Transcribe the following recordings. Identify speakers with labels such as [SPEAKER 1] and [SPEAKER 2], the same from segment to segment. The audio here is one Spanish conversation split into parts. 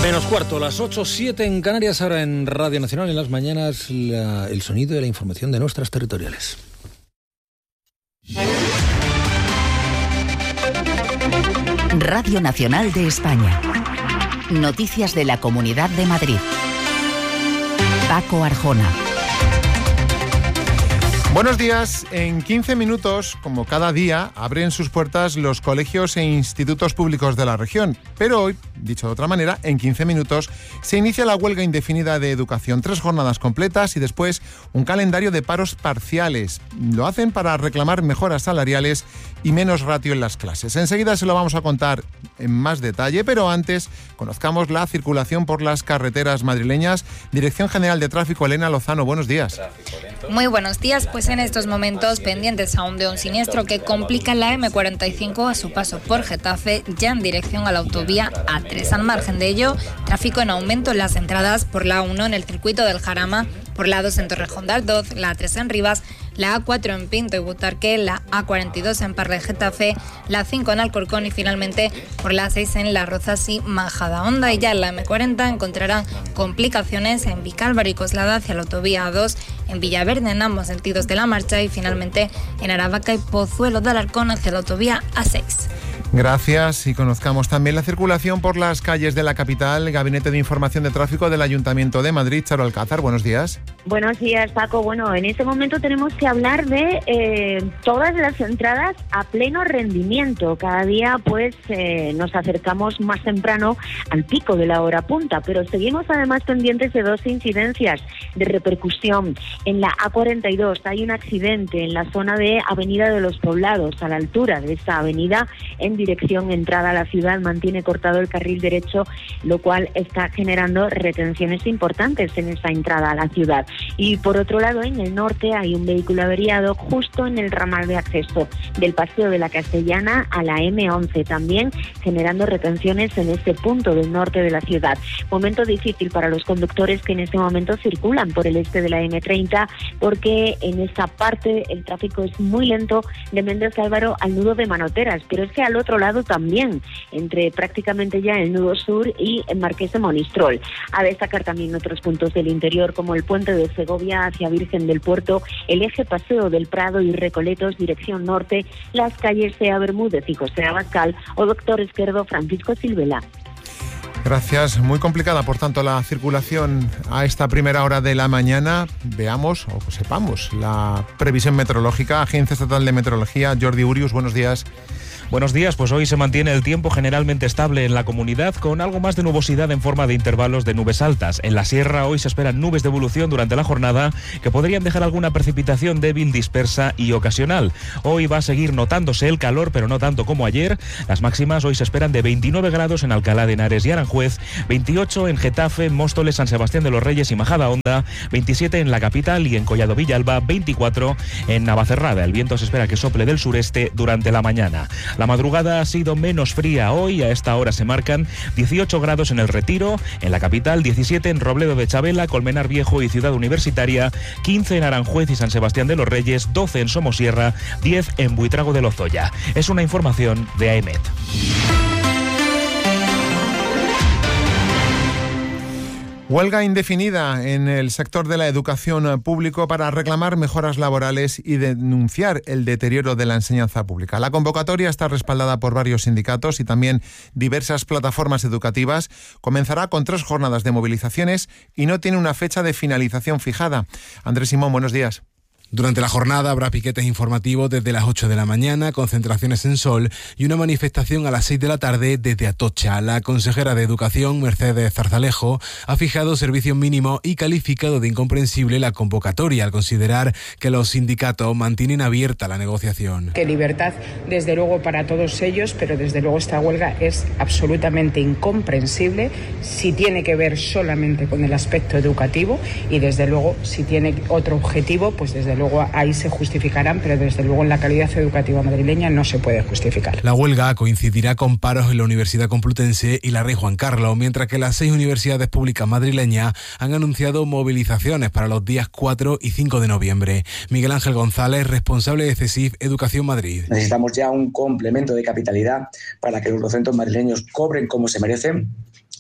[SPEAKER 1] Menos cuarto, las 8:07 en Canarias, ahora en Radio Nacional, en las mañanas, el sonido de la información de nuestras territoriales.
[SPEAKER 2] Radio Nacional de España. Noticias de la Comunidad de Madrid. Paco Arjona.
[SPEAKER 3] Buenos días. En 15 minutos, como cada día, abren sus puertas los colegios e institutos públicos de la región. Pero hoy, dicho de otra manera, en 15 minutos se inicia la huelga indefinida de educación. 3 jornadas completas y después un calendario de paros parciales. Lo hacen para reclamar mejoras salariales y menos ratio en las clases. Enseguida se lo vamos a contar en más detalle, pero antes conozcamos la circulación por las carreteras madrileñas. Dirección General de Tráfico, Elena Lozano, buenos días.
[SPEAKER 4] Muy buenos días, pues en estos momentos pendientes aún de un siniestro que complica la M45 a su paso por Getafe, ya en dirección a la autovía A3. Al margen de ello, tráfico en aumento en las entradas por la A1 en el circuito del Jarama, por la A2 en Torrejón de Ardoz, la A3 en Rivas, la A4 en Pinto y Butarque, la A42 en Parla y Getafe, la A5 en Alcorcón y finalmente por la A6 en Las Rozas y Majadahonda. Y ya en la M40 encontrarán complicaciones en Vicálvaro y Coslada hacia la autovía A2, en Villaverde en ambos sentidos de la marcha y finalmente en Aravaca y Pozuelo de Alarcón hacia la autovía A6.
[SPEAKER 3] Gracias, y conozcamos también la circulación por las calles de la capital. Gabinete de Información de Tráfico del Ayuntamiento de Madrid, Charo Alcázar, buenos días.
[SPEAKER 5] Buenos días, Paco. Bueno, en este momento tenemos que hablar de todas las entradas a pleno rendimiento. Cada día pues nos acercamos más temprano al pico de la hora punta, pero seguimos además pendientes de 2 incidencias de repercusión. En la A42 hay un accidente en la zona de Avenida de los Poblados. A la altura de esta avenida, en dirección entrada a la ciudad, mantiene cortado el carril derecho, lo cual está generando retenciones importantes en esa entrada a la ciudad. Y por otro lado, en el norte hay un vehículo averiado justo en el ramal de acceso del Paseo de la Castellana a la M11, también generando retenciones en este punto del norte de la ciudad. Momento difícil para los conductores que en este momento circulan por el este de la M30, porque en esta parte el tráfico es muy lento de Méndez Álvaro al nudo de Manoteras, pero es que al otro lado también, entre prácticamente ya el nudo sur y el Marqués de Monistrol. A destacar también otros puntos del interior, como el puente de Segovia hacia Virgen del Puerto, el eje Paseo del Prado y Recoletos, dirección norte, las calles Sea Bermúdez y José Abascal o Doctor Esquerdo Francisco Silvela.
[SPEAKER 3] Gracias. Muy complicada, por tanto, la circulación a esta primera hora de la mañana. Veamos o sepamos la previsión meteorológica. Agencia Estatal de Meteorología, Jordi Urius, buenos días.
[SPEAKER 6] Buenos días, pues hoy se mantiene el tiempo generalmente estable en la comunidad, con algo más de nubosidad en forma de intervalos de nubes altas. En la sierra hoy se esperan nubes de evolución durante la jornada que podrían dejar alguna precipitación débil, dispersa y ocasional. Hoy va a seguir notándose el calor, pero no tanto como ayer. Las máximas hoy se esperan de 29 grados en Alcalá de Henares y Aranjuez, 28 en Getafe, Móstoles, San Sebastián de los Reyes y Majadahonda, 27 en la capital y en Collado Villalba, 24 en Navacerrada. El viento se espera que sople del sureste durante la mañana. La madrugada ha sido menos fría hoy, a esta hora se marcan 18 grados en El Retiro, en la capital, 17 en Robledo de Chabela, Colmenar Viejo y Ciudad Universitaria, 15 en Aranjuez y San Sebastián de los Reyes, 12 en Somosierra, 10 en Buitrago de Lozoya. Es una información de AEMET.
[SPEAKER 3] Huelga indefinida en el sector de la educación público para reclamar mejoras laborales y denunciar el deterioro de la enseñanza pública. La convocatoria está respaldada por varios sindicatos y también diversas plataformas educativas. Comenzará con 3 jornadas de movilizaciones y no tiene una fecha de finalización fijada. Andrés Simón, buenos días.
[SPEAKER 7] Durante la jornada habrá piquetes informativos desde las 8 de la mañana, concentraciones en Sol y una manifestación a las 6 de la tarde desde Atocha. La consejera de Educación, Mercedes Zarzalejo, ha fijado servicios mínimos y calificado de incomprensible la convocatoria al considerar que los sindicatos mantienen abierta la negociación.
[SPEAKER 8] Que libertad, desde luego, para todos ellos, pero desde luego esta huelga es absolutamente incomprensible si tiene que ver solamente con el aspecto educativo y desde luego si tiene otro objetivo, pues desde luego ahí se justificarán, pero desde luego en la calidad educativa madrileña no se puede justificar.
[SPEAKER 7] La huelga coincidirá con paros en la Universidad Complutense y la Rey Juan Carlos, mientras que las 6 universidades públicas madrileñas han anunciado movilizaciones para los días 4 y 5 de noviembre. Miguel Ángel González, responsable de CESIF Educación Madrid.
[SPEAKER 9] Necesitamos ya un complemento de capitalidad para que los docentes madrileños cobren como se merecen,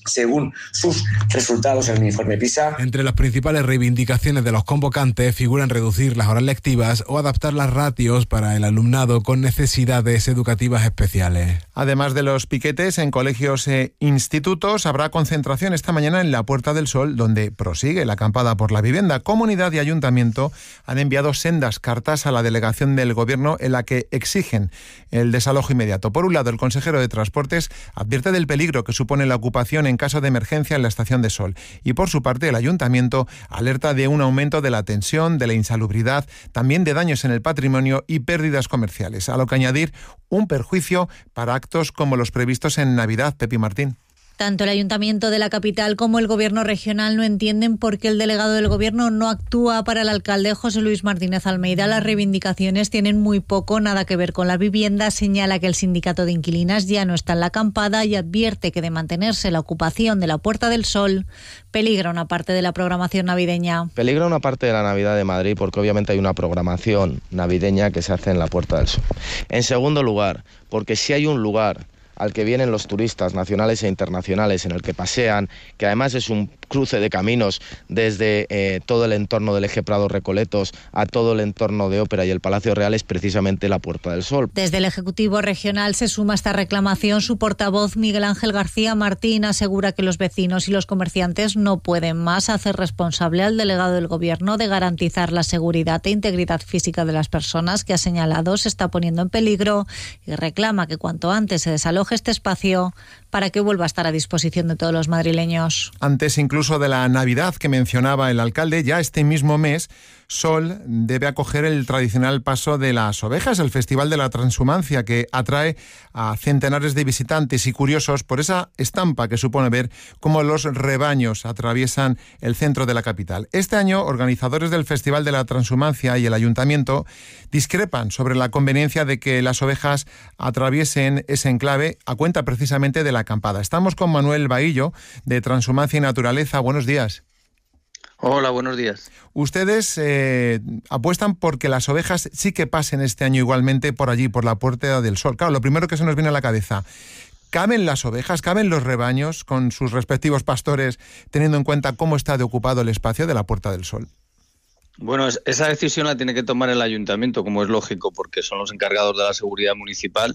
[SPEAKER 9] según sus resultados en el informe PISA.
[SPEAKER 7] Entre las principales reivindicaciones de los convocantes figuran reducir las horas lectivas o adaptar las ratios para el alumnado con necesidades educativas especiales.
[SPEAKER 3] Además de los piquetes en colegios e institutos, habrá concentración esta mañana en la Puerta del Sol, donde prosigue la acampada por la vivienda. Comunidad y ayuntamiento han enviado sendas cartas a la delegación del Gobierno en la que exigen el desalojo inmediato. Por un lado, el consejero de Transportes advierte del peligro que supone la ocupación en caso de emergencia en la Estación de Sol. Y por su parte, el ayuntamiento alerta de un aumento de la tensión, de la insalubridad, también de daños en el patrimonio y pérdidas comerciales. A lo que añadir un perjuicio para actos como los previstos en Navidad. Pepi Martín.
[SPEAKER 10] Tanto el Ayuntamiento de la capital como el Gobierno regional no entienden por qué el delegado del Gobierno no actúa. Para el alcalde José Luis Martínez Almeida, las reivindicaciones tienen muy poco, nada que ver con la vivienda. Señala que el sindicato de inquilinas ya no está en la acampada y advierte que de mantenerse la ocupación de la Puerta del Sol, peligra una parte de la programación navideña.
[SPEAKER 11] Peligra una parte de la Navidad de Madrid porque obviamente hay una programación navideña que se hace en la Puerta del Sol. En segundo lugar, porque si hay un lugar al que vienen los turistas nacionales e internacionales, en el que pasean, que además es un cruce de caminos desde todo el entorno del Eje Prado-Recoletos a todo el entorno de Ópera y el Palacio Real, es precisamente la Puerta del Sol.
[SPEAKER 10] Desde el Ejecutivo Regional se suma a esta reclamación. Su portavoz, Miguel Ángel García Martín, asegura que los vecinos y los comerciantes no pueden más. Hacer responsable al delegado del Gobierno de garantizar la seguridad e integridad física de las personas que ha señalado se está poniendo en peligro y reclama que cuanto antes se desaloje este espacio para que vuelva a estar a disposición de todos los madrileños.
[SPEAKER 3] Antes incluso de la Navidad que mencionaba el alcalde, ya este mismo mes Sol debe acoger el tradicional Paso de las Ovejas, el Festival de la Transhumancia, que atrae a centenares de visitantes y curiosos por esa estampa que supone ver cómo los rebaños atraviesan el centro de la capital. Este año, organizadores del Festival de la Transhumancia y el Ayuntamiento discrepan sobre la conveniencia de que las ovejas atraviesen ese enclave a cuenta precisamente de la acampada. Estamos con Manuel Bahillo, de Transhumancia y Naturaleza. Buenos días.
[SPEAKER 12] Hola, buenos días.
[SPEAKER 3] Ustedes apuestan por que las ovejas sí que pasen este año igualmente por allí, por la Puerta del Sol. Claro, lo primero que se nos viene a la cabeza, ¿caben las ovejas, caben los rebaños con sus respectivos pastores, teniendo en cuenta cómo está de ocupado el espacio de la Puerta del Sol?
[SPEAKER 12] Bueno, esa decisión la tiene que tomar el ayuntamiento, como es lógico, porque son los encargados de la seguridad municipal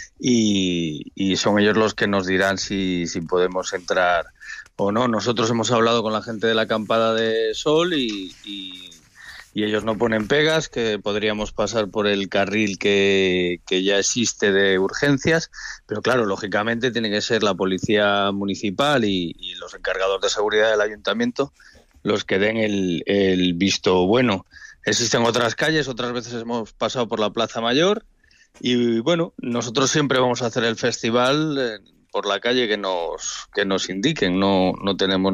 [SPEAKER 12] y son ellos los que nos dirán si podemos entrar o no. Nosotros hemos hablado con la gente de la acampada de Sol y ellos no ponen pegas, que podríamos pasar por el carril que ya existe de urgencias, pero claro, lógicamente tiene que ser la policía municipal y los encargados de seguridad del ayuntamiento los que den el visto bueno. Existen otras calles, otras veces hemos pasado por la Plaza Mayor y bueno, nosotros siempre vamos a hacer el festival por la calle que nos indiquen. No tenemos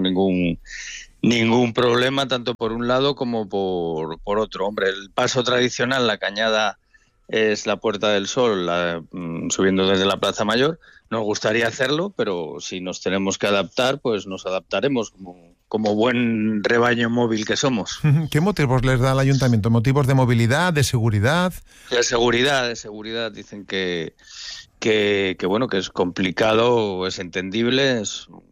[SPEAKER 12] ningún problema tanto por un lado como por otro. Hombre, el paso tradicional, la cañada es la Puerta del Sol, subiendo desde la Plaza Mayor. Nos gustaría hacerlo, pero si nos tenemos que adaptar, pues nos adaptaremos como buen rebaño móvil que somos.
[SPEAKER 3] ¿Qué motivos les da al ayuntamiento? ¿Motivos de movilidad, de seguridad?
[SPEAKER 12] De seguridad. Dicen que bueno, que es complicado, es entendible,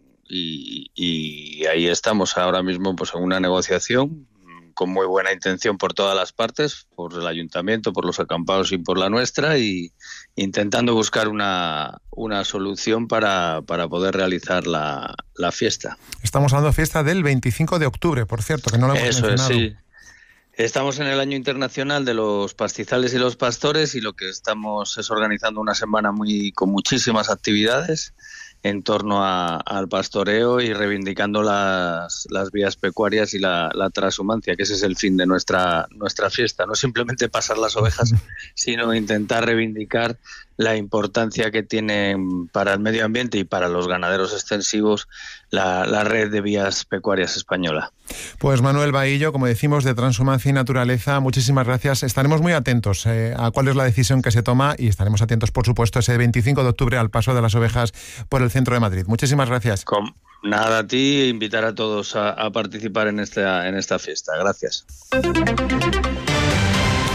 [SPEAKER 12] y ahí estamos ahora mismo pues en una negociación con muy buena intención por todas las partes, por el ayuntamiento, por los acampados y por la nuestra, y intentando buscar una solución para poder realizar la fiesta.
[SPEAKER 3] Estamos hablando de fiesta del 25 de octubre, por cierto, que no lo hemos mencionado.
[SPEAKER 12] Eso es, sí. Estamos en el Año Internacional de los Pastizales y los Pastores y lo que estamos es organizando una semana con muchísimas actividades en torno al pastoreo y reivindicando las vías pecuarias y la transhumancia, que ese es el fin de nuestra fiesta. No simplemente pasar las ovejas, sino intentar reivindicar la importancia que tienen para el medio ambiente y para los ganaderos extensivos la red de vías pecuarias española.
[SPEAKER 3] Pues Manuel Bahillo, como decimos, de Transhumancia y Naturaleza, muchísimas gracias. Estaremos muy atentos a cuál es la decisión que se toma y estaremos atentos, por supuesto, ese 25 de octubre al paso de las ovejas por el centro de Madrid. Muchísimas gracias.
[SPEAKER 12] Nada, a ti, invitar a todos a participar en esta fiesta. Gracias.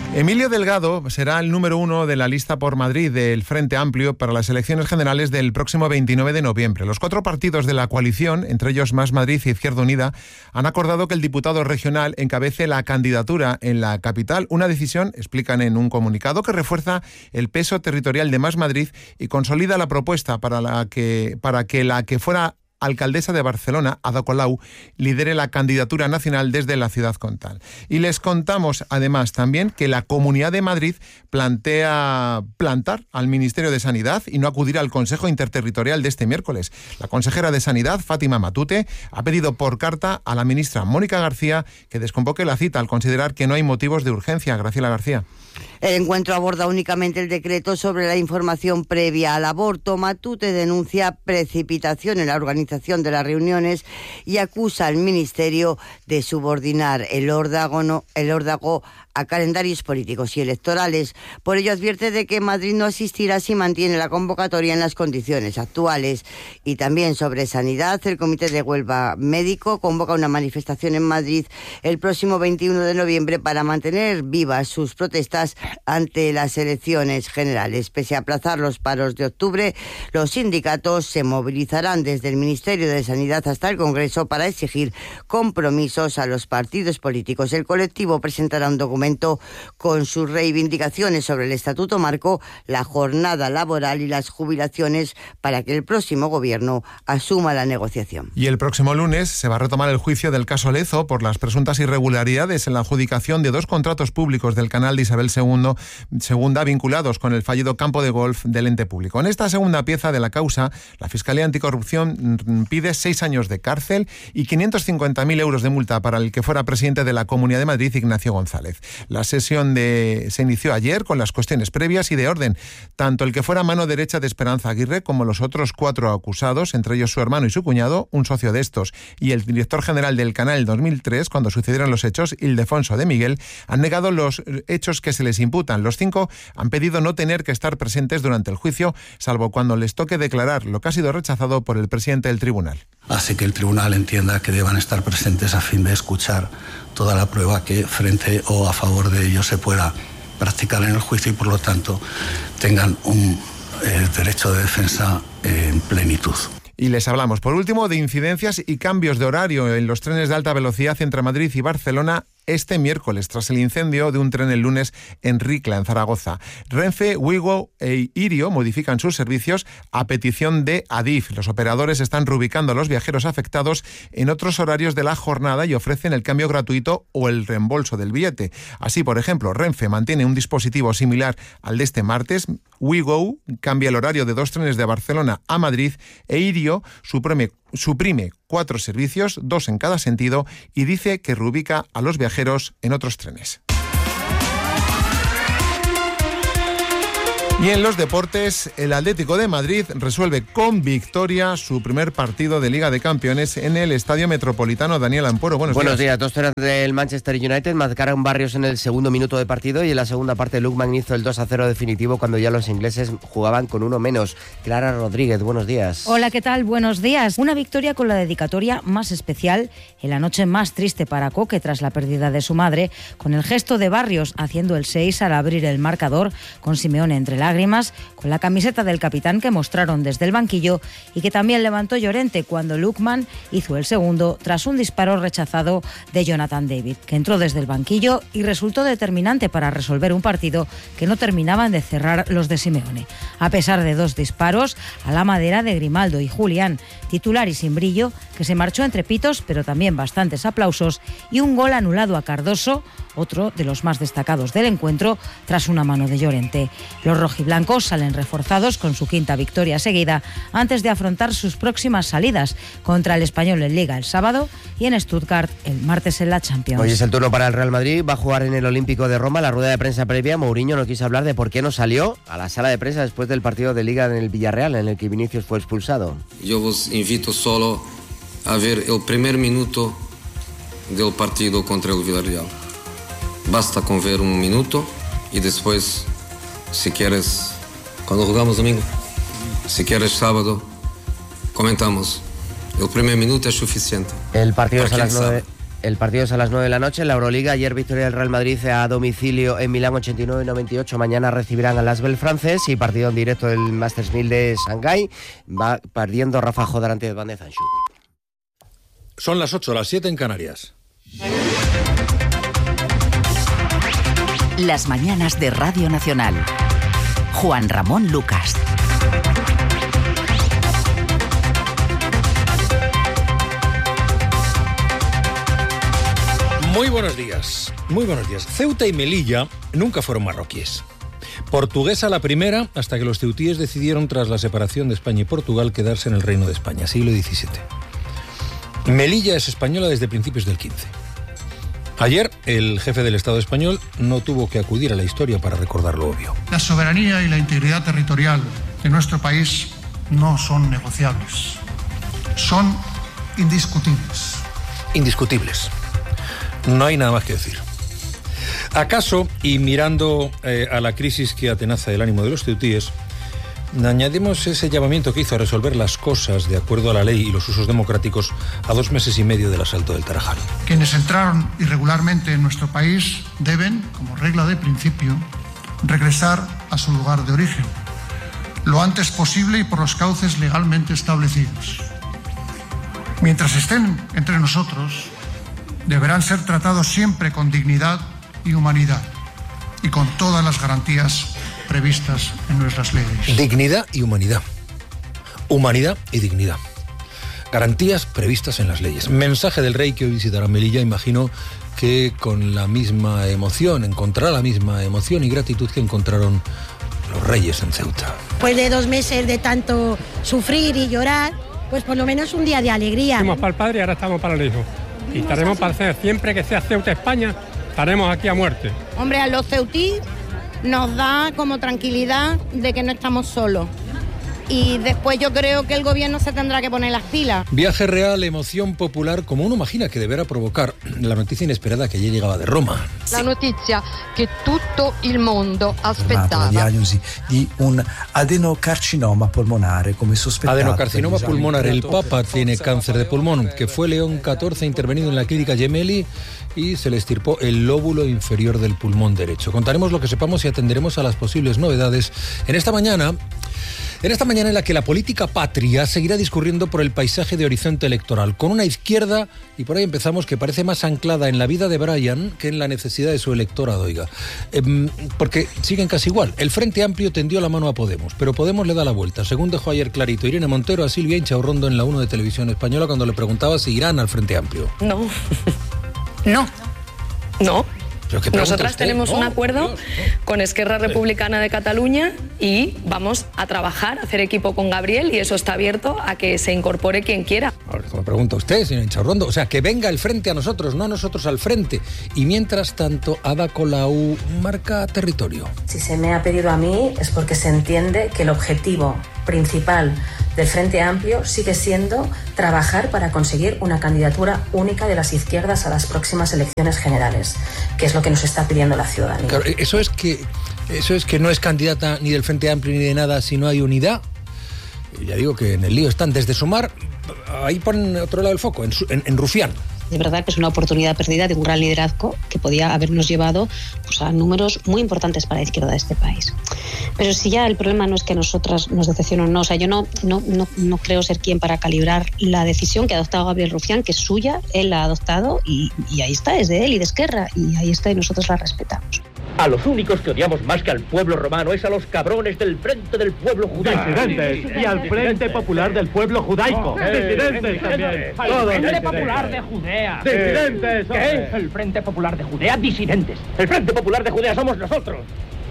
[SPEAKER 3] Emilio Delgado será el número 1 de la lista por Madrid del Frente Amplio para las elecciones generales del próximo 29 de noviembre. Los 4 partidos de la coalición, entre ellos Más Madrid y Izquierda Unida, han acordado que el diputado regional encabece la candidatura en la capital. Una decisión, explican en un comunicado, que refuerza el peso territorial de Más Madrid y consolida la propuesta para que la que fuera alcaldesa de Barcelona, Ada Colau, lidere la candidatura nacional desde la ciudad condal. Y les contamos además también que la Comunidad de Madrid plantea plantar al Ministerio de Sanidad y no acudir al Consejo Interterritorial de este miércoles. La consejera de Sanidad, Fátima Matute, ha pedido por carta a la ministra Mónica García que desconvoque la cita al considerar que no hay motivos de urgencia. Graciela García.
[SPEAKER 13] El encuentro aborda únicamente el decreto sobre la información previa al aborto. Matute denuncia precipitación en la organización de las reuniones y acusa al Ministerio de subordinar el órdago a calendarios políticos y electorales. Por ello advierte de que Madrid no asistirá si mantiene la convocatoria en las condiciones actuales. Y también sobre sanidad, el Comité de Huelga Médico convoca una manifestación en Madrid el próximo 21 de noviembre para mantener vivas sus protestas ante las elecciones generales. Pese a aplazar los paros de octubre, los sindicatos se movilizarán desde el Ministerio de Sanidad hasta el Congreso para exigir compromisos a los partidos políticos. El colectivo presentará un documento con sus reivindicaciones sobre el Estatuto Marco, la jornada laboral y las jubilaciones para que el próximo gobierno asuma la negociación.
[SPEAKER 3] Y el próximo lunes se va a retomar el juicio del caso Lezo por las presuntas irregularidades en la adjudicación de 2 contratos públicos del canal de Isabel II vinculados con el fallido campo de golf del ente público. En esta segunda pieza de la causa, la Fiscalía Anticorrupción pide 6 años de cárcel y 550.000 euros de multa para el que fuera presidente de la Comunidad de Madrid, Ignacio González. La sesión se inició ayer con las cuestiones previas y de orden. Tanto el que fuera mano derecha de Esperanza Aguirre como los otros 4 acusados, entre ellos su hermano y su cuñado, un socio de estos, y el director general del canal en 2003, cuando sucedieron los hechos, Ildefonso de Miguel, han negado los hechos que se les imputan. Los 5 han pedido no tener que estar presentes durante el juicio, salvo cuando les toque declarar, lo que ha sido rechazado por el presidente del tribunal.
[SPEAKER 14] Hace que el tribunal entienda que deban estar presentes a fin de escuchar toda la prueba que frente o a favor de ellos se pueda practicar en el juicio y por lo tanto tengan un derecho de defensa en plenitud.
[SPEAKER 3] Y les hablamos, por último, de incidencias y cambios de horario en los trenes de alta velocidad entre Madrid y Barcelona este miércoles, tras el incendio de un tren el lunes en Ricla, en Zaragoza. Renfe, Wigo e Irio modifican sus servicios a petición de Adif. Los operadores están reubicando a los viajeros afectados en otros horarios de la jornada y ofrecen el cambio gratuito o el reembolso del billete. Así, por ejemplo, Renfe mantiene un dispositivo similar al de este martes. Wigo cambia el horario de 2 trenes de Barcelona a Madrid e Irio suprime 4 servicios, 2 en cada sentido, y dice que reubica a los viajeros en otros trenes. Y en los deportes, el Atlético de Madrid resuelve con victoria su primer partido de Liga de Campeones en el Estadio Metropolitano. Daniel Ampuero, buenos días.
[SPEAKER 15] 2 horas del Manchester United marcaron Barrios en el segundo minuto de partido y en la segunda parte Lookman hizo el 2-0 definitivo cuando ya los ingleses jugaban con 1 menos. Clara Rodríguez, buenos días.
[SPEAKER 16] Hola, ¿qué tal? Buenos días. Una victoria con la dedicatoria más especial en la noche más triste para Coque tras la pérdida de su madre, con el gesto de Barrios haciendo el 6 al abrir el marcador, con Simeone entre lágrimas, con la camiseta del capitán que mostraron desde el banquillo y que también levantó Llorente cuando Lookman hizo el segundo tras un disparo rechazado de Jonathan David, que entró desde el banquillo y resultó determinante para resolver un partido que no terminaban de cerrar los de Simeone. A pesar de 2 disparos a la madera de Grimaldo y Julián, titular y sin brillo, que se marchó entre pitos pero también bastantes aplausos, y un gol anulado a Cardoso, otro de los más destacados del encuentro, tras una mano de Llorente. Los rojiblancos salen reforzados con su 5ª victoria seguida antes de afrontar sus próximas salidas contra el Español en Liga el sábado y en Stuttgart el martes en la Champions.
[SPEAKER 15] Hoy es el turno para el Real Madrid, va a jugar en el Olímpico de Roma. La rueda de prensa previa, Mourinho no quiso hablar de por qué no salió a la sala de prensa después del partido de Liga en el Villarreal, en el que Vinicius fue expulsado.
[SPEAKER 17] Yo os invito solo a ver el primer minuto del partido contra el Villarreal. Basta con ver 1 minuto y después, si quieres, cuando jugamos domingo, si quieres sábado, comentamos. El primer minuto es suficiente.
[SPEAKER 15] El partido es a las 9. El partido es a las 9 de la noche en la Euroliga. Ayer victoria del Real Madrid a domicilio en Milán 89-98. Mañana recibirán al Asvel francés y partido en directo del Masters 1000 de Shanghái. Va perdiendo Rafa Jodar ante Van de Zanshu.
[SPEAKER 1] Son las 8, las 7 en Canarias.
[SPEAKER 2] Las mañanas de Radio Nacional. Juan Ramón Lucas.
[SPEAKER 1] Muy buenos días, muy buenos días. Ceuta y Melilla nunca fueron marroquíes. Portuguesa la primera, hasta que los ceutíes decidieron, tras la separación de España y Portugal, quedarse en el Reino de España, siglo XVII. Melilla es española desde principios del XV. Ayer, el jefe del Estado español no tuvo que acudir a la historia para recordar lo obvio.
[SPEAKER 18] La soberanía y la integridad territorial de nuestro país no son negociables. Son indiscutibles.
[SPEAKER 1] Indiscutibles. No hay nada más que decir. ¿Acaso, y mirando a la crisis que atenaza el ánimo de los ceutíes, añadimos ese llamamiento que hizo a resolver las cosas de acuerdo a la ley y los usos democráticos a 2 meses y medio del asalto del Tarajal?
[SPEAKER 18] Quienes entraron irregularmente en nuestro país deben, como regla de principio, regresar a su lugar de origen, lo antes posible y por los cauces legalmente establecidos. Mientras estén entre nosotros, deberán ser tratados siempre con dignidad y humanidad y con todas las garantías previstas en nuestras leyes.
[SPEAKER 1] Dignidad y humanidad. Humanidad y dignidad. Garantías previstas en las leyes. Mensaje del rey que hoy visitará Melilla, imagino que con la misma emoción, encontrará la misma emoción y gratitud que encontraron los reyes en Ceuta.
[SPEAKER 19] Después de 2 meses de tanto sufrir y llorar, pues por lo menos un día de alegría.
[SPEAKER 20] Fuimos para el padre y ahora estamos para el hijo. Y estaremos para hacer, siempre que sea Ceuta España, estaremos aquí a muerte.
[SPEAKER 19] Hombre, a los ceutí nos da como tranquilidad de que no estamos solos. Y después yo creo que el gobierno se tendrá que poner las pilas.
[SPEAKER 1] Viaje real, emoción popular, como uno imagina que deberá provocar la noticia inesperada que ayer llegaba de Roma.
[SPEAKER 21] La notizia che tutto il mondo aspettava.
[SPEAKER 22] La diagnosi di un adenocarcinoma polmonare come sospettato.
[SPEAKER 1] Adenocarcinoma pulmonar. El Papa tiene cáncer de pulmón, que fue León XIV intervenido en la clínica Gemelli y se le extirpó el lóbulo inferior del pulmón derecho. Contaremos lo que sepamos y atenderemos a las posibles novedades en esta mañana en la que la política patria seguirá discurriendo por el paisaje de horizonte electoral, con una izquierda, y por ahí empezamos, que parece más anclada en la vida de Brian que en la necesidad de su electorado, oiga. Porque siguen casi igual. El Frente Amplio tendió la mano a Podemos, pero Podemos le da la vuelta. Según dejó ayer clarito Irene Montero a Silvia Inchaurrondo en la 1 de Televisión Española cuando le preguntaba si irán al Frente Amplio.
[SPEAKER 23] No. Nosotras tenemos un acuerdo con Esquerra Republicana de Cataluña y vamos a trabajar, a hacer equipo con Gabriel, y eso está abierto a que se incorpore quien quiera.
[SPEAKER 1] Ahora, como pregunta usted, señor Inchaurrondo, o sea, que venga el Frente a nosotros, no nosotros al Frente. Y mientras tanto, Ada Colau marca territorio.
[SPEAKER 24] Si se me ha pedido a mí es porque se entiende que el objetivo principal del Frente Amplio sigue siendo trabajar para conseguir una candidatura única de las izquierdas a las próximas elecciones generales, que es lo que nos está pidiendo la ciudadanía.
[SPEAKER 1] Claro, eso es que no es candidata ni del Frente Amplio ni de nada si no hay unidad. Ya digo que en el lío están desde Sumar, ahí ponen otro lado del foco, en Rufián.
[SPEAKER 24] De verdad que es una oportunidad perdida de un gran liderazgo que podía habernos llevado pues, a números muy importantes para la izquierda de este país. Pero si ya el problema no es que a nosotras nos decepcionen o no, o sea, yo no creo ser quien para calibrar la decisión que ha adoptado Gabriel Rufián, que es suya, él la ha adoptado y ahí está, es de él y de Esquerra, y ahí está y nosotros la respetamos.
[SPEAKER 25] A los únicos que odiamos más que al pueblo romano es a los cabrones del Frente del Pueblo Judaico.
[SPEAKER 26] Disidentes. Y al Frente Popular del Pueblo Judaico.
[SPEAKER 25] Disidentes también.
[SPEAKER 26] Al Frente Popular de Judea. Disidentes.
[SPEAKER 25] ¿Qué? El Frente Popular de Judea, disidentes. El Frente Popular de Judea somos nosotros.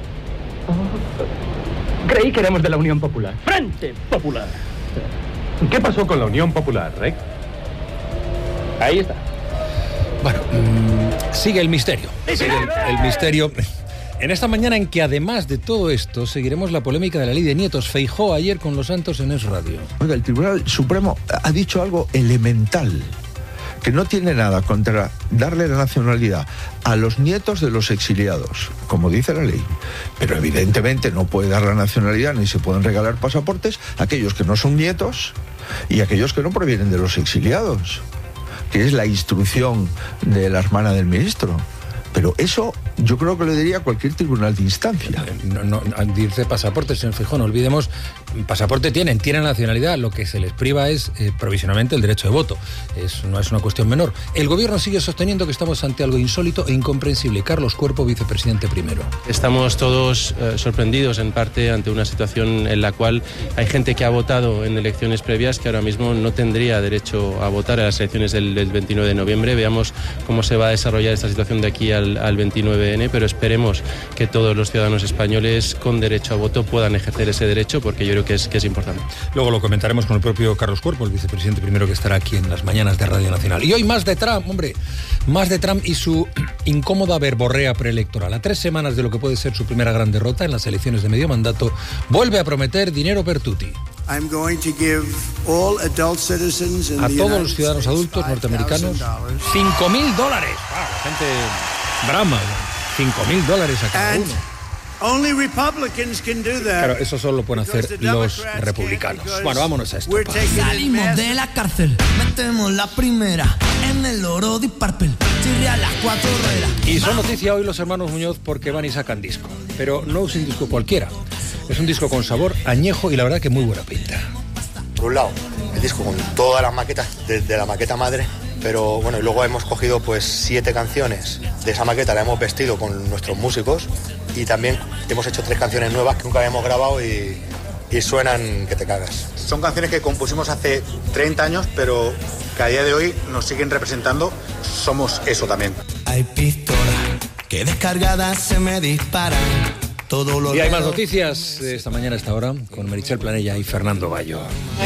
[SPEAKER 26] Creí que éramos de la Unión Popular.
[SPEAKER 25] Frente Popular.
[SPEAKER 26] ¿Qué pasó con la Unión Popular, Rey?
[SPEAKER 25] Ahí está.
[SPEAKER 1] Bueno, sigue el misterio. Sigue el misterio. En esta mañana en que además de todo esto seguiremos la polémica de la ley de nietos. Feijóo ayer con Los Santos en Es Radio.
[SPEAKER 27] Oiga, el Tribunal Supremo ha dicho algo elemental, que no tiene nada contra darle la nacionalidad a los nietos de los exiliados, como dice la ley. Pero evidentemente no puede dar la nacionalidad ni se pueden regalar pasaportes a aquellos que no son nietos y a aquellos que no provienen de los exiliados. que es la instrucción de la hermana del ministro. Pero eso yo creo que lo diría cualquier tribunal de instancia.
[SPEAKER 1] No, dice pasaporte, señor Feijóo, no olvidemos, pasaporte tienen nacionalidad, lo que se les priva es provisionalmente el derecho de voto. No es una cuestión menor. El gobierno sigue sosteniendo que estamos ante algo insólito e incomprensible. Carlos Cuerpo, vicepresidente primero.
[SPEAKER 4] Estamos todos sorprendidos en parte ante una situación en la cual hay gente que ha votado en elecciones previas que ahora mismo no tendría derecho a votar a las elecciones del 29 de noviembre. Veamos cómo se va a desarrollar esta situación de aquí al 29N, pero esperemos que todos los ciudadanos españoles con derecho a voto puedan ejercer ese derecho, porque yo creo que es importante.
[SPEAKER 1] Luego lo comentaremos con el propio Carlos Cuerpo, el vicepresidente primero, que estará aquí en las mañanas de Radio Nacional. Y hoy más de Trump, más de Trump y su incómoda verborrea preelectoral. A 3 semanas de lo que puede ser su primera gran derrota en las elecciones de medio mandato, vuelve a prometer dinero per tutti. A todos los ciudadanos adultos norteamericanos, $5.000. La gente brama, $5.000 a cada uno. Claro, eso solo lo pueden hacer los republicanos. Bueno, vámonos a esto.
[SPEAKER 5] Salimos de la cárcel, metemos la primera en el oro de Purple, chirria las 4 ruedas.
[SPEAKER 1] Y son noticia hoy los hermanos Muñoz porque van y sacan disco. Pero no es un disco cualquiera. Es un disco con sabor añejo y la verdad que muy buena pinta.
[SPEAKER 6] Por un lado, el disco con todas las maquetas, desde la maqueta madre, pero bueno, y luego hemos cogido pues 7 canciones de esa maqueta, la hemos vestido con nuestros músicos y también hemos hecho 3 canciones nuevas que nunca habíamos grabado y suenan que te cagas. Son canciones que compusimos hace 30 años, pero que a día de hoy nos siguen representando. Somos eso también.
[SPEAKER 5] Hay pistolas que descargadas se me disparan.
[SPEAKER 1] Y hay más noticias de esta mañana a esta hora con Meritxell Planella y Fernando Bayo.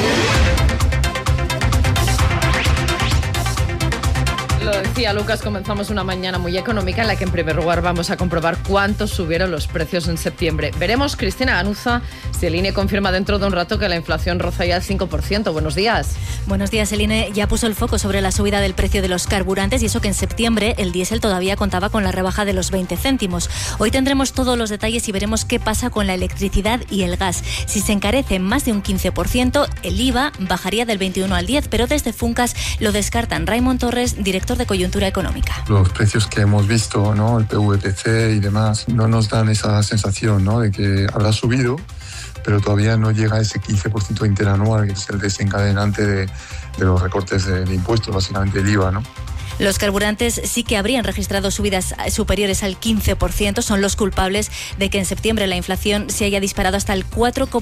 [SPEAKER 23] Lo decía Lucas, comenzamos una mañana muy económica en la que en primer lugar vamos a comprobar cuánto subieron los precios en septiembre. Veremos, Cristina Ganuza, si el INE confirma dentro de un rato que la inflación roza ya el 5%. Buenos días.
[SPEAKER 7] Buenos días. El INE ya puso el foco sobre la subida del precio de los carburantes y eso que en septiembre el diésel todavía contaba con la rebaja de los 20 céntimos. Hoy tendremos todos los detalles y veremos qué pasa con la electricidad y el gas. Si se encarece más de un 15%, el IVA bajaría del 21 al 10, pero desde Funcas lo descartan. Raimon Torres, director de Coyuntura Económica.
[SPEAKER 8] Los precios que hemos visto, ¿no? El PVPC y demás, no nos dan esa sensación, ¿no? De que habrá subido, pero todavía no llega a ese 15% interanual, que es el desencadenante de los recortes de impuestos, básicamente el IVA, ¿no?
[SPEAKER 7] Los carburantes sí que habrían registrado subidas superiores al 15%. Son los culpables de que en septiembre la inflación se haya disparado hasta el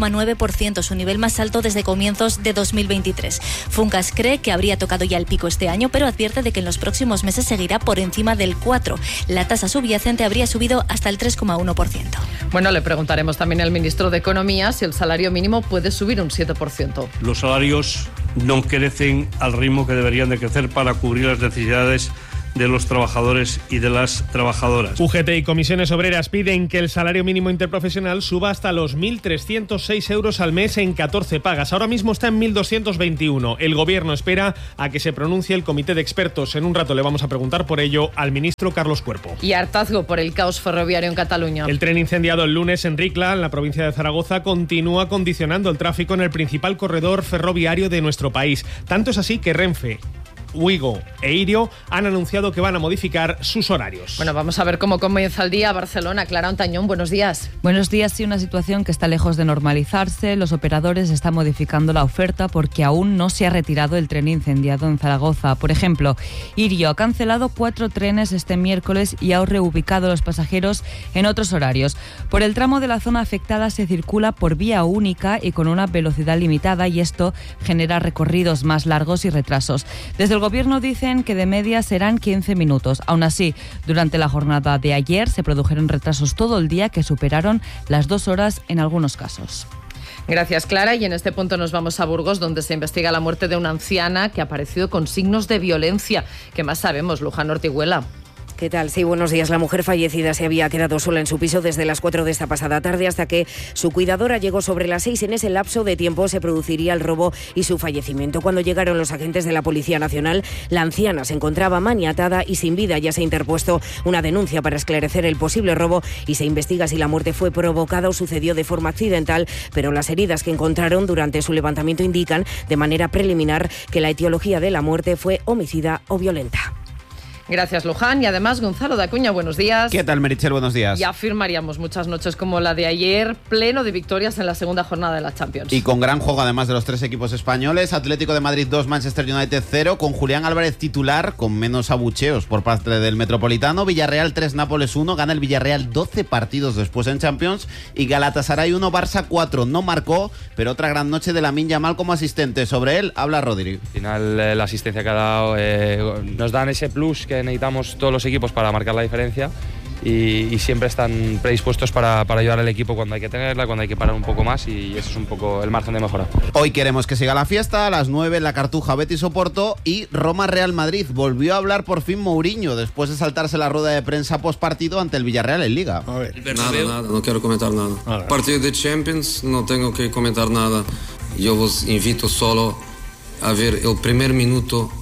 [SPEAKER 7] 4,9%, su nivel más alto desde comienzos de 2023. Funcas cree que habría tocado ya el pico este año, pero advierte de que en los próximos meses seguirá por encima del 4%. La tasa subyacente habría subido hasta el 3,1%.
[SPEAKER 23] Bueno, le preguntaremos también al ministro de Economía si el salario mínimo puede subir un 7%.
[SPEAKER 9] Los salarios no crecen al ritmo que deberían de crecer para cubrir las necesidades de los trabajadores y de las trabajadoras.
[SPEAKER 11] UGT y comisiones obreras piden que el salario mínimo interprofesional suba hasta los 1.306 euros al mes en 14 pagas. Ahora mismo está en 1.221. El gobierno espera a que se pronuncie el comité de expertos. En un rato le vamos a preguntar por ello al ministro Carlos Cuerpo.
[SPEAKER 23] Y hartazgo por el caos ferroviario en Cataluña.
[SPEAKER 11] El tren incendiado el lunes en Ricla, en la provincia de Zaragoza, continúa condicionando el tráfico en el principal corredor ferroviario de nuestro país. Tanto es así que Renfe, Wigo e Irio han anunciado que van a modificar sus horarios.
[SPEAKER 23] Bueno, vamos a ver cómo comienza el día. Barcelona, Clara Ontañón, buenos días.
[SPEAKER 28] Buenos días. Sí, una situación que está lejos de normalizarse. Los operadores están modificando la oferta porque aún no se ha retirado el tren incendiado en Zaragoza. Por ejemplo, Irio ha cancelado 4 trenes este miércoles y ha reubicado a los pasajeros en otros horarios. Por el tramo de la zona afectada se circula por vía única y con una velocidad limitada, y esto genera recorridos más largos y retrasos. Desde el gobierno dicen que de media serán 15 minutos. Aún así, durante la jornada de ayer se produjeron retrasos todo el día que superaron las 2 horas en algunos casos.
[SPEAKER 23] Gracias, Clara. Y en este punto nos vamos a Burgos, donde se investiga la muerte de una anciana que ha aparecido con signos de violencia. ¿Qué más sabemos, Luján Ortiguela?
[SPEAKER 3] ¿Qué tal? Sí, buenos días. La mujer fallecida se había quedado sola en su piso desde las 4 de esta pasada tarde hasta que su cuidadora llegó sobre las 6. En ese lapso de tiempo se produciría el robo y su fallecimiento. Cuando llegaron los agentes de la Policía Nacional, la anciana se encontraba maniatada y sin vida. Ya se ha interpuesto una denuncia para esclarecer el posible robo y se investiga si la muerte fue provocada o sucedió de forma accidental, pero las heridas que encontraron durante su levantamiento indican de manera preliminar que la etiología de la muerte fue homicida o violenta.
[SPEAKER 23] Gracias, Luján. Y además, Gonzalo de Acuña, buenos días.
[SPEAKER 10] ¿Qué tal, Meritxell? Buenos días.
[SPEAKER 23] Ya afirmaríamos muchas noches como la de ayer, pleno de victorias en la segunda jornada de la Champions.
[SPEAKER 10] Y con gran juego, además de los 3 equipos españoles. Atlético de Madrid 2, Manchester United 0, con Julián Álvarez titular, con menos abucheos por parte del Metropolitano. Villarreal 3, Nápoles 1, gana el Villarreal 12 partidos después en Champions. Y Galatasaray 1, Barça 4, no marcó, pero otra gran noche de Lamine Yamal como asistente. Sobre él habla Rodri.
[SPEAKER 12] Al final, la asistencia que ha dado nos dan ese plus que necesitamos todos los equipos para marcar la diferencia y siempre están predispuestos para ayudar al equipo cuando hay que tenerla, cuando hay que parar un poco más, y eso es un poco el margen de mejora.
[SPEAKER 10] Hoy queremos que siga la fiesta. A las 9 en la Cartuja, Betis Oporto y Roma Real Madrid. Volvió a hablar por fin Mourinho después de saltarse la rueda de prensa post partido ante el Villarreal en Liga.
[SPEAKER 13] A ver. Nada, no quiero comentar nada. Partido de Champions, no tengo que comentar nada. Yo os invito solo a ver el primer minuto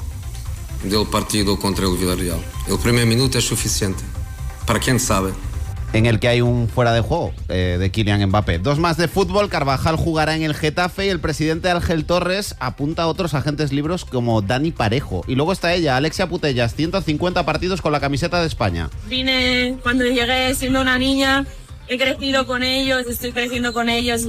[SPEAKER 13] del partido contra el Villarreal. El primer minuto es suficiente, para quien sabe.
[SPEAKER 10] En el que hay un fuera de juego de Kylian Mbappé. 2 más de fútbol. Carvajal jugará en el Getafe y el presidente Ángel Torres apunta a otros agentes libres como Dani Parejo. Y luego está ella, Alexia Putellas, 150 partidos con la camiseta de España.
[SPEAKER 14] Vine cuando llegué siendo una niña. He crecido con ellos, estoy creciendo con ellos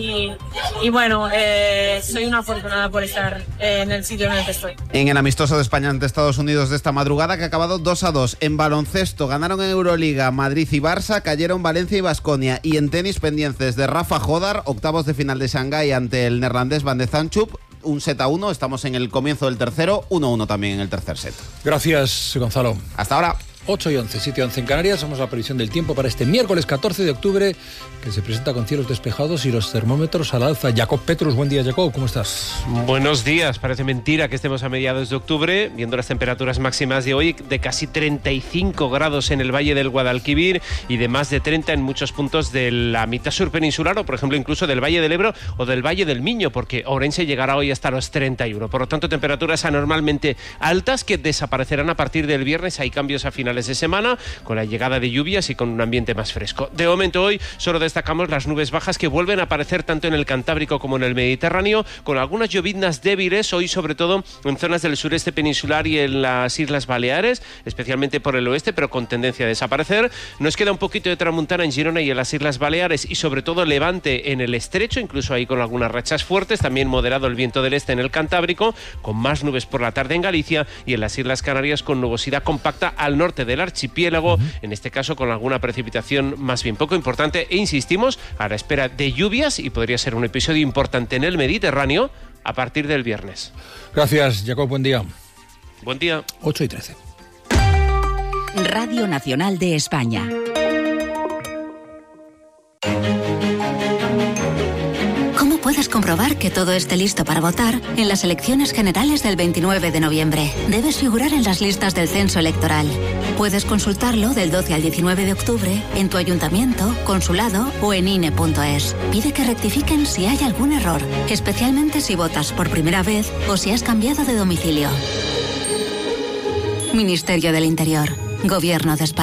[SPEAKER 14] y bueno, soy una afortunada por estar en el sitio en el que estoy.
[SPEAKER 10] En el amistoso de España ante Estados Unidos de esta madrugada, que ha acabado 2-2. En baloncesto ganaron en Euroliga Madrid y Barça, cayeron Valencia y Baskonia. Y en tenis, pendientes de Rafa Jodar, octavos de final de Shanghái ante el neerlandés Van de Zandschulp. Un 7-1, estamos en el comienzo del tercero, 1-1 también en el tercer set.
[SPEAKER 1] Gracias, Gonzalo.
[SPEAKER 10] Hasta ahora.
[SPEAKER 1] 8:11, 7:11 en Canarias. Vamos a la previsión del tiempo para este miércoles 14 de octubre, que se presenta con cielos despejados y los termómetros al alza. Jacob Petrus, buen día, Jacob, ¿cómo estás?
[SPEAKER 15] Buenos días. Parece mentira que estemos a mediados de octubre, viendo las temperaturas máximas de hoy, de casi 35 grados en el Valle del Guadalquivir y de más de 30 en muchos puntos de la mitad sur peninsular, o por ejemplo incluso del Valle del Ebro o del Valle del Miño, porque Ourense llegará hoy hasta los 31. Por lo tanto, temperaturas anormalmente altas que desaparecerán a partir del viernes. Hay cambios a finales de semana, con la llegada de lluvias y con un ambiente más fresco. De momento hoy solo destacamos las nubes bajas que vuelven a aparecer tanto en el Cantábrico como en el Mediterráneo, con algunas lloviznas débiles hoy, sobre todo en zonas del sureste peninsular y en las Islas Baleares, especialmente por el oeste, pero con tendencia a desaparecer. Nos queda un poquito de tramuntana en Girona y en las Islas Baleares, y sobre todo levante en el estrecho, incluso ahí con algunas rachas fuertes. También moderado el viento del este en el Cantábrico, con más nubes por la tarde en Galicia, y en las Islas Canarias con nubosidad compacta al norte del archipiélago, en este caso con alguna precipitación más bien poco importante, e insistimos, a la espera de lluvias, y podría ser un episodio importante en el Mediterráneo a partir del viernes.
[SPEAKER 1] Gracias, Jacob, buen día.
[SPEAKER 15] Buen día.
[SPEAKER 1] 8:13.
[SPEAKER 2] Radio Nacional de España. Puedes comprobar que todo esté listo para votar en las elecciones generales del 29 de noviembre. Debes figurar en las listas del censo electoral. Puedes consultarlo del 12 al 19 de octubre en tu ayuntamiento, consulado o en INE.es. Pide que rectifiquen si hay algún error, especialmente si votas por primera vez o si has cambiado de domicilio. Ministerio del Interior. Gobierno de España.